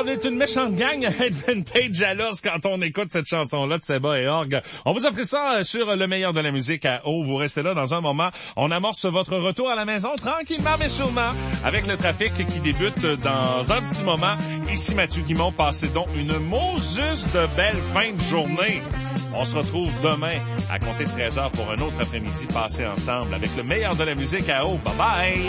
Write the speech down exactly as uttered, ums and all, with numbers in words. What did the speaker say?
est une méchante gang à être vintage à l'os quand on écoute cette chanson-là de Seba et Org. On vous offre ça sur le meilleur de la musique à eau. Vous restez là dans un moment. On amorce votre retour à la maison tranquillement mais sûrement avec le trafic qui débute dans un petit moment. Ici Mathieu Guimond, passez donc une Moses de belle fin de journée. On se retrouve demain à compter de treize heures pour un autre après-midi passé ensemble avec le meilleur de la musique à eau. Bye bye!